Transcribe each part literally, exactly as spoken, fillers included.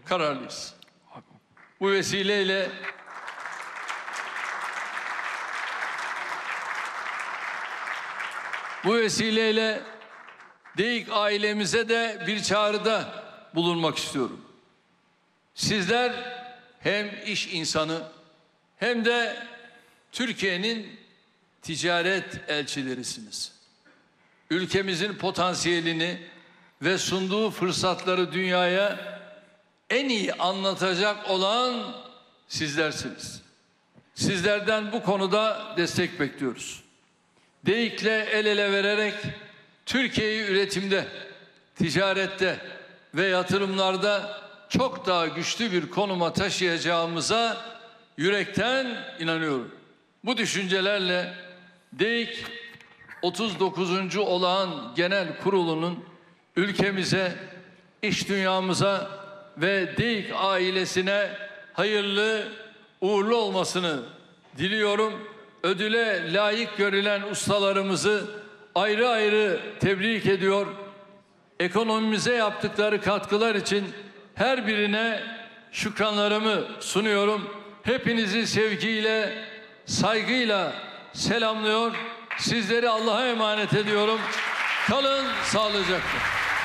kararlıyız. Bu vesileyle bu vesileyle DEİK ailemize de bir çağrıda bulunmak istiyorum. Sizler hem iş insanı hem de Türkiye'nin ticaret elçilerisiniz. Ülkemizin potansiyelini ve sunduğu fırsatları dünyaya en iyi anlatacak olan sizlersiniz. Sizlerden bu konuda destek bekliyoruz. DEİK'le el ele vererek Türkiye'yi üretimde, ticarette ve yatırımlarda çok daha güçlü bir konuma taşıyacağımıza yürekten inanıyorum. Bu düşüncelerle DEİK otuz dokuzuncu Olağan Genel Kurulu'nun ülkemize, iş dünyamıza ve DEİK ailesine hayırlı, uğurlu olmasını diliyorum. Ödüle layık görülen ustalarımızı ayrı ayrı tebrik ediyor. Ekonomimize yaptıkları katkılar için her birine şükranlarımı sunuyorum. Hepinizi sevgiyle, saygıyla selamlıyor. Sizleri Allah'a emanet ediyorum. Kalın sağlıcakla.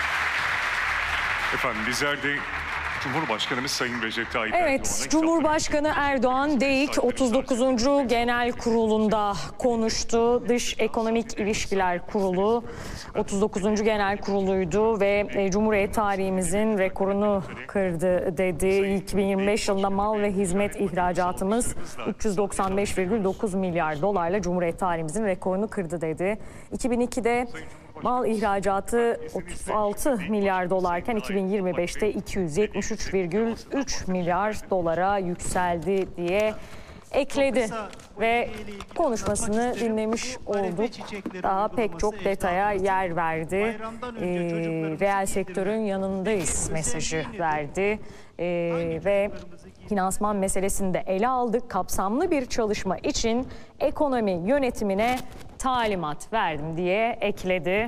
Efendim bizler de Cumhurbaşkanımız Sayın Recep Tayyip Evet, Erdoğan'a Cumhurbaşkanı Erdoğan DEİK otuz dokuzuncu Genel Kurulu'nda konuştu. Dış Ekonomik İlişkiler Kurulu otuz dokuzuncu Genel Kurulu'ydu ve Cumhuriyet tarihimizin rekorunu kırdı dedi. iki bin yirmi beş yılında mal ve hizmet ihracatımız üç yüz doksan beş virgül dokuz milyar dolarla Cumhuriyet tarihimizin rekorunu kırdı dedi. iki bin ikide mal ihracatı otuz altı milyar dolarken iki bin yirmi beşte iki yüz yetmiş üç virgül üç milyar dolara yükseldi diye ekledi ve konuşmasını dinlemiş olduk. Daha pek çok detaya yer verdi. Ee, reel sektörün yanındayız mesajı verdi ee, ve finansman meselesini de ele aldık. Kapsamlı bir çalışma için ekonomi yönetimine talimat verdim diye ekledi.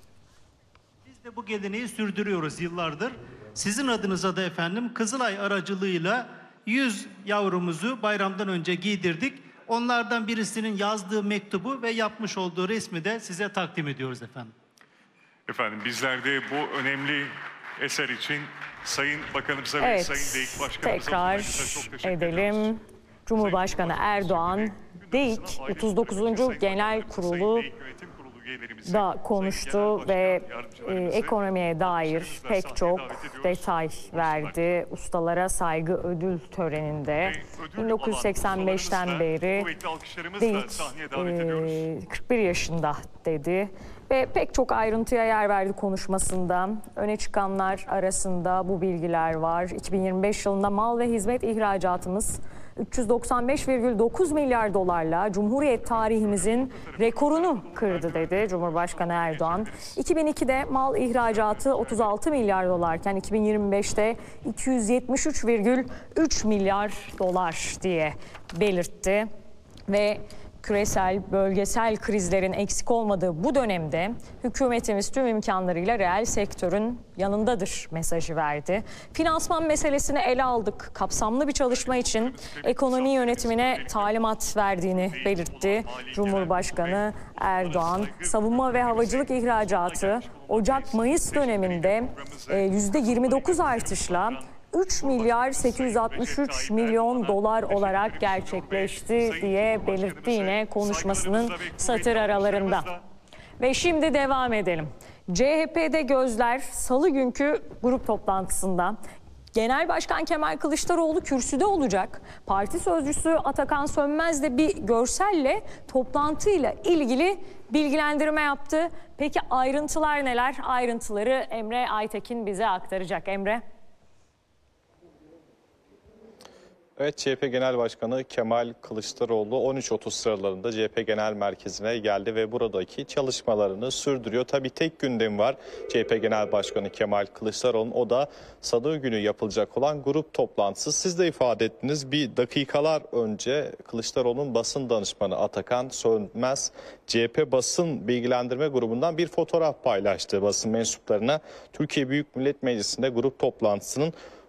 Biz de bu geleneği sürdürüyoruz yıllardır. Sizin adınıza da efendim Kızılay aracılığıyla yüz yavrumuzu bayramdan önce giydirdik. Onlardan birisinin yazdığı mektubu ve yapmış olduğu resmi de size takdim ediyoruz efendim. Efendim bizler de bu önemli eser için Sayın Bakanımıza Evet, ve Sayın DEİK Başkanımıza tekrar çok teşekkür edelim. ediyoruz. Cumhurbaşkanı Erdoğan, DEİK otuz dokuzuncu Genel Kurulu da konuştu ve e, ekonomiye dair pek çok detay verdi. Ustalara saygı ödül töreninde bin dokuz yüz seksen beşten beri DEİK e, kırk bir yaşında dedi. Ve pek çok ayrıntıya yer verdi konuşmasında. Öne çıkanlar arasında bu bilgiler var. iki bin yirmi beş yılında mal ve hizmet ihracatımız üç yüz doksan beş virgül dokuz milyar dolarla Cumhuriyet tarihimizin rekorunu kırdı dedi Cumhurbaşkanı Erdoğan. iki bin ikide mal ihracatı otuz altı milyar dolarken iki bin yirmi beşte iki yüz yetmiş üç virgül üç milyar dolar diye belirtti ve küresel, bölgesel krizlerin eksik olmadığı bu dönemde hükümetimiz tüm imkanlarıyla reel sektörün yanındadır mesajı verdi. Finansman meselesini ele aldık. Kapsamlı bir çalışma için ekonomi yönetimine talimat verdiğini belirtti. Cumhurbaşkanı Erdoğan, savunma ve havacılık ihracatı Ocak-Mayıs döneminde yüzde yirmi dokuz artışla üç milyar sekiz yüz altmış üç milyon dolar olarak gerçekleşti diye belirtti yine konuşmasının satır aralarında. Ve şimdi devam edelim. C H P'de gözler salı günkü grup toplantısında. Genel Başkan Kemal Kılıçdaroğlu kürsüde olacak. Parti sözcüsü Atakan Sönmez de bir görselle toplantıyla ilgili bilgilendirme yaptı. Peki ayrıntılar neler? Ayrıntıları Emre Aytekin bize aktaracak. Emre. Evet, C H P Genel Başkanı Kemal Kılıçdaroğlu on üç otuz sıralarında C H P Genel Merkezi'ne geldi ve buradaki çalışmalarını sürdürüyor. Tabii tek gündem var C H P Genel Başkanı Kemal Kılıçdaroğlu'nun, o da Salı günü yapılacak olan grup toplantısı. Siz de ifade ettiniz, bir dakikalar önce Kılıçdaroğlu'nun basın danışmanı Atakan Sönmez C H P basın bilgilendirme grubundan bir fotoğraf paylaştı basın mensuplarına. Türkiye Büyük Millet Meclisi'nde grup toplantısının